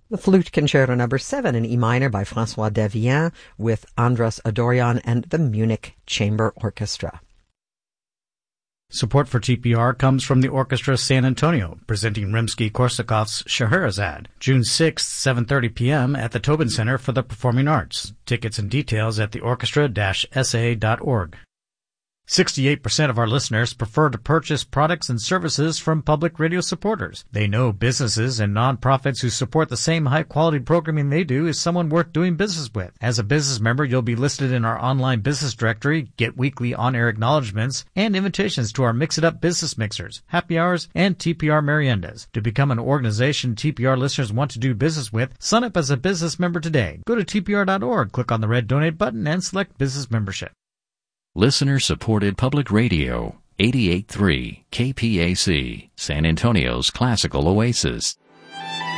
The Flute Concerto No. 7 in E minor by François Devienne with Andras Adorian and the Munich Chamber Orchestra. Support for TPR comes from the Orchestra San Antonio, presenting Rimsky-Korsakov's Scheherazade, June 6th, 7:30 p.m. at the Tobin Center for the Performing Arts. Tickets and details at theorchestra-sa.org. 68% of our listeners prefer to purchase products and services from public radio supporters. They know businesses and nonprofits who support the same high-quality programming they do is someone worth doing business with. As a business member, you'll be listed in our online business directory, get weekly on-air acknowledgments, and invitations to our Mix-It-Up business mixers, happy hours, and TPR meriendas. To become an organization TPR listeners want to do business with, sign up as a business member today. Go to tpr.org, click on the red donate button, and select business membership. Listener-supported public radio, 88.3 KPAC, San Antonio's classical oasis.